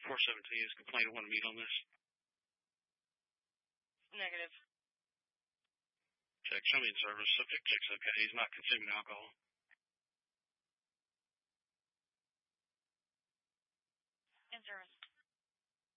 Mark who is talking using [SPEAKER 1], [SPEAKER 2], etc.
[SPEAKER 1] 417 is complaining. Want to meet on this?
[SPEAKER 2] Negative.
[SPEAKER 1] Check. Show me in service. Subject checks okay. He's not consuming alcohol.
[SPEAKER 2] In service.